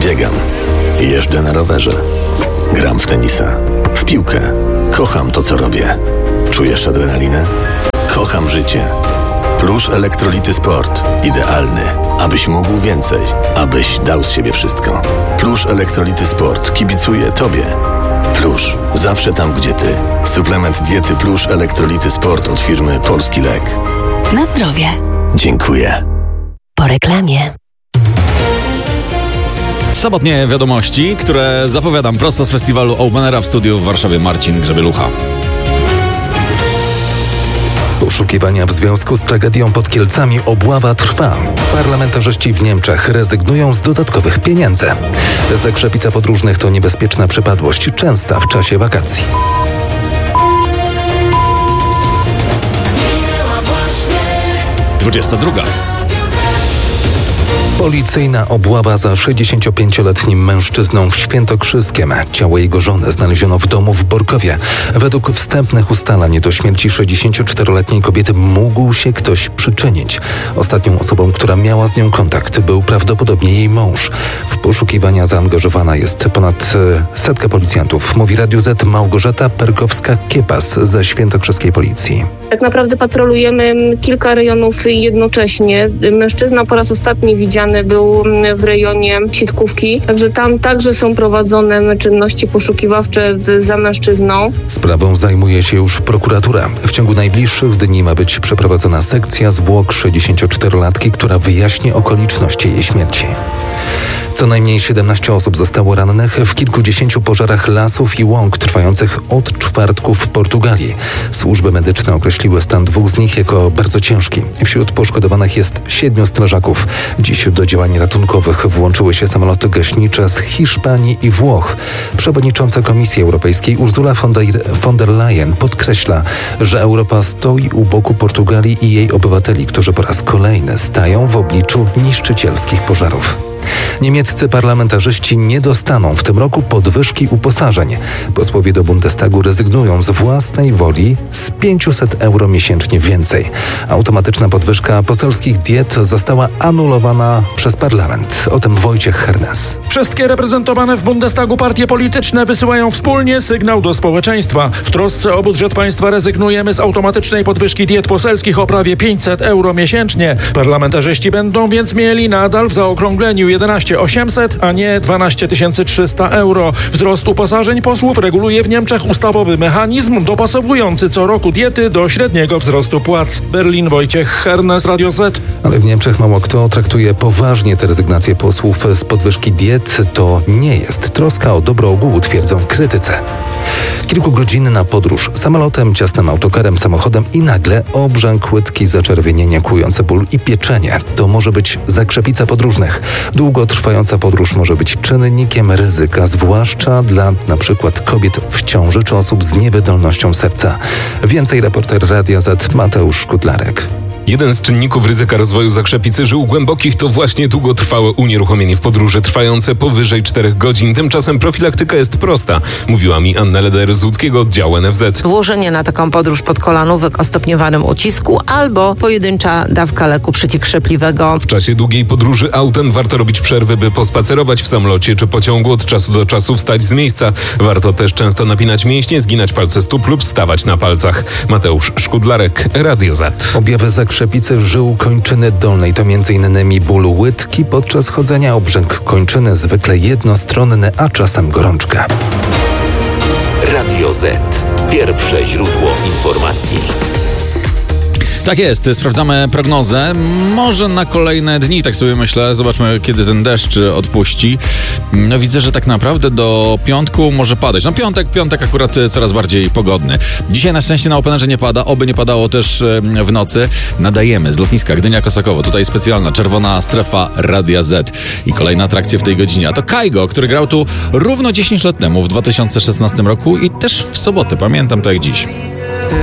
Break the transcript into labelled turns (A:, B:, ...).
A: Biegam. Jeżdżę na rowerze. Gram w tenisa. W piłkę. Kocham to, co robię. Czujesz adrenalinę? Kocham życie. Plusz Elektrolity Sport. Idealny, abyś mógł więcej. Abyś dał z siebie wszystko. Plusz Elektrolity Sport kibicuje Tobie. Plusz. Zawsze tam, gdzie Ty. Suplement diety Plusz Elektrolity Sport od firmy Polski Lek.
B: Na zdrowie.
A: Dziękuję.
B: Po reklamie.
C: Sobotnie wiadomości, które zapowiadam prosto z festiwalu Openera w studiu w Warszawie. Marcin Grzebielucha.
D: Poszukiwania w związku z tragedią pod Kielcami. Obława trwa. Parlamentarzyści w Niemczech rezygnują z dodatkowych pieniędzy. Zakrzepica podróżnych to niebezpieczna przypadłość, częsta w czasie wakacji.
C: Druga.
D: Policyjna obława za 65-letnim mężczyzną w Świętokrzyskiem. Ciało jego żony znaleziono w domu w Borkowie. Według wstępnych ustaleń do śmierci 64-letniej kobiety mógł się ktoś przyczynić. Ostatnią osobą, która miała z nią kontakt, był prawdopodobnie jej mąż. W poszukiwania zaangażowana jest ponad 100 policjantów, mówi Radiu Z Małgorzata Perkowska-Kiepas ze świętokrzyskiej policji.
E: Tak naprawdę patrolujemy kilka rejonów jednocześnie. Mężczyzna po raz ostatni widziany był w rejonie Sitkówki, także tam także są prowadzone czynności poszukiwawcze za mężczyzną.
D: Sprawą zajmuje się już prokuratura. W ciągu najbliższych dni ma być przeprowadzona sekcja zwłok 64-latki, która wyjaśni okoliczności jej śmierci. Co najmniej 17 osób zostało rannych w kilkudziesięciu pożarach lasów i łąk trwających od czwartku w Portugalii. Służby medyczne określiły stan 2 z nich jako bardzo ciężki. Wśród poszkodowanych jest 7 strażaków. Dziś do działań ratunkowych włączyły się samoloty gaśnicze z Hiszpanii i Włoch. Przewodnicząca Komisji Europejskiej Ursula von der Leyen podkreśla, że Europa stoi u boku Portugalii i jej obywateli, którzy po raz kolejny stają w obliczu niszczycielskich pożarów. Niemieccy parlamentarzyści nie dostaną w tym roku podwyżki uposażeń. Posłowie do Bundestagu rezygnują z własnej woli z 500 euro miesięcznie więcej. Automatyczna podwyżka poselskich diet została anulowana przez parlament. O tym Wojciech Hernes.
F: Wszystkie reprezentowane w Bundestagu partie polityczne wysyłają wspólnie sygnał do społeczeństwa. W trosce o budżet państwa rezygnujemy z automatycznej podwyżki diet poselskich o prawie 500 euro miesięcznie. Parlamentarzyści będą więc mieli nadal w zaokrągleniu 11 800, a nie 12 300 euro. Wzrost uposażeń posłów reguluje w Niemczech ustawowy mechanizm dopasowujący co roku diety do średniego wzrostu płac. Berlin, Wojciech Hernes, Radio Z.
D: Ale w Niemczech mało kto traktuje poważnie te rezygnacje posłów z podwyżki diet. To nie jest troska o dobro ogółu, twierdzą w krytyce. Kilkugodzinna podróż samolotem, ciasnym autokarem, samochodem i nagle obrzęk, łydki, zaczerwienienie, kłujące ból i pieczenie. To może być zakrzepica podróżnych. Długotrwająca podróż może być czynnikiem ryzyka, zwłaszcza dla np. kobiet w ciąży czy osób z niewydolnością serca. Więcej reporter Radia Z Mateusz Szkudlarek.
G: Jeden z czynników ryzyka rozwoju zakrzepicy żył głębokich to właśnie długotrwałe unieruchomienie w podróży trwające powyżej 4 godzin. Tymczasem profilaktyka jest prosta, mówiła mi Anna Leder z łódzkiego oddziału NFZ.
H: Włożenie na taką podróż podkolanówek o stopniowanym ucisku albo pojedyncza dawka leku przeciwkrzepliwego.
G: W czasie długiej podróży autem warto robić przerwy, by pospacerować w samolocie czy pociągu, od czasu do czasu wstać z miejsca. Warto też często napinać mięśnie, zginać palce stóp lub stawać na palcach. Mateusz Szkudlarek, Radio Z.
D: Objawy zakrzepicy żył kończyny dolnej to m.in. ból łydki podczas chodzenia, obrzęk kończyny zwykle jednostronny, a czasem gorączka.
I: Radio Z. Pierwsze źródło informacji.
C: Tak jest, sprawdzamy prognozę. Może na kolejne dni, tak sobie myślę. Zobaczmy, kiedy ten deszcz odpuści. No widzę, że tak naprawdę do piątku może padać. No piątek akurat coraz bardziej pogodny. Dzisiaj na szczęście na Openerze nie pada, oby nie padało też w nocy. Nadajemy z lotniska Gdynia-Kosakowo. Tutaj specjalna czerwona strefa Radia Z. I kolejna atrakcja w tej godzinie. A to Kaigo, który grał tu równo 10 lat temu, w 2016 roku i też w sobotę. Pamiętam to jak dziś.